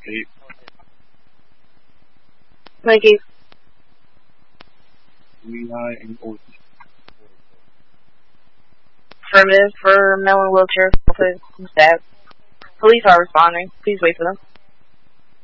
8. Thank you. Lehigh and Orton. Affirmative for male in wheelchair. Police are responding. Please wait for them.